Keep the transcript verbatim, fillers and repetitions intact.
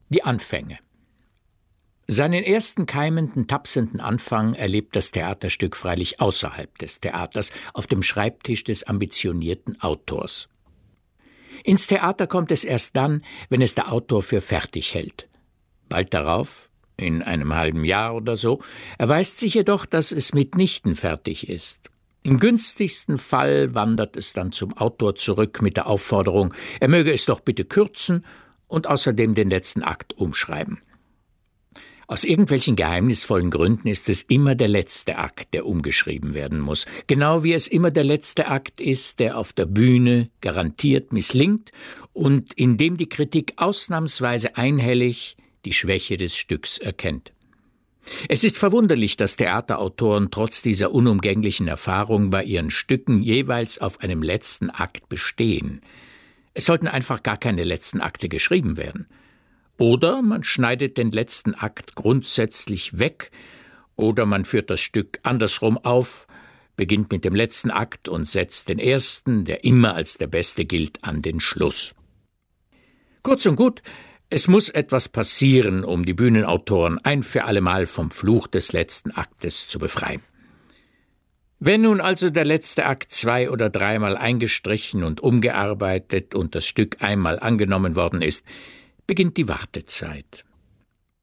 Die Anfänge. Seinen ersten keimenden, tapsenden Anfang erlebt das Theaterstück freilich außerhalb des Theaters, auf dem Schreibtisch des ambitionierten Autors. Ins Theater kommt es erst dann, wenn es der Autor für fertig hält. Bald darauf, in einem halben Jahr oder so, erweist sich jedoch, dass es mitnichten fertig ist. Im günstigsten Fall wandert es dann zum Autor zurück mit der Aufforderung, er möge es doch bitte kürzen und außerdem den letzten Akt umschreiben. Aus irgendwelchen geheimnisvollen Gründen ist es immer der letzte Akt, der umgeschrieben werden muss. Genau wie es immer der letzte Akt ist, der auf der Bühne garantiert misslingt und in dem die Kritik ausnahmsweise einhellig die Schwäche des Stücks erkennt. Es ist verwunderlich, dass Theaterautoren trotz dieser unumgänglichen Erfahrung bei ihren Stücken jeweils auf einem letzten Akt bestehen. Es sollten einfach gar keine letzten Akte geschrieben werden. Oder man schneidet den letzten Akt grundsätzlich weg, oder man führt das Stück andersrum auf, beginnt mit dem letzten Akt und setzt den ersten, der immer als der beste gilt, an den Schluss. Kurz und gut, es muss etwas passieren, um die Bühnenautoren ein für allemal vom Fluch des letzten Aktes zu befreien. Wenn nun also der letzte Akt zwei- oder dreimal eingestrichen und umgearbeitet und das Stück einmal angenommen worden ist, beginnt die Wartezeit.